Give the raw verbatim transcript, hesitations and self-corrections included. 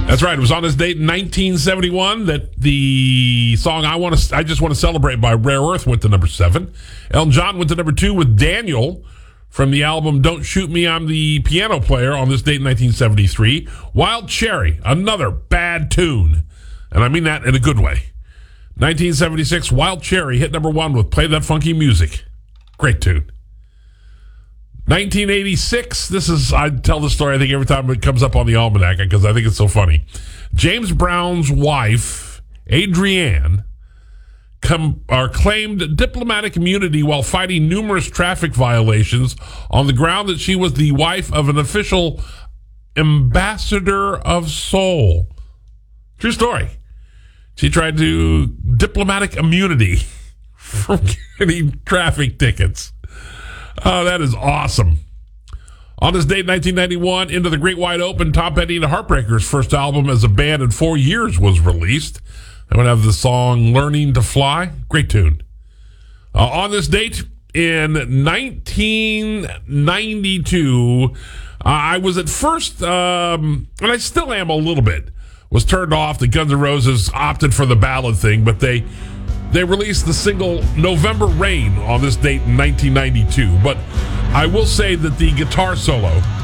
That's right. It was on this date in nineteen seventy-one that the song I want to, I Just Want to Celebrate by Rare Earth went to number seven. Elton John went to number two with Daniel from the album Don't Shoot Me, I'm the Piano Player on this date in nineteen seventy-three. Wild Cherry, another bad tune. And I mean that in a good way. nineteen seventy-six, Wild Cherry hit number one with Play That Funky Music. Great tune. nineteen eighty-six, this is, I tell the story, I think, every time it comes up on the almanac because I think it's so funny. James Brown's wife, Adrienne, com- or claimed diplomatic immunity while fighting numerous traffic violations on the ground that she was the wife of an official ambassador of Seoul. True story. She tried to diplomatic immunity from getting traffic tickets. Oh, that is awesome. On this date, nineteen ninety-one, Into the Great Wide Open, Tom Petty and the Heartbreakers' first album as a band in four years was released. They would have the song Learning to Fly. Great tune. Uh, on this date, in nineteen ninety-two, uh, I was at first, um, and I still am a little bit, was turned off that Guns N' Roses opted for the ballad thing, but they they released the single November Rain on this date in nineteen ninety-two. But I will say that the guitar solo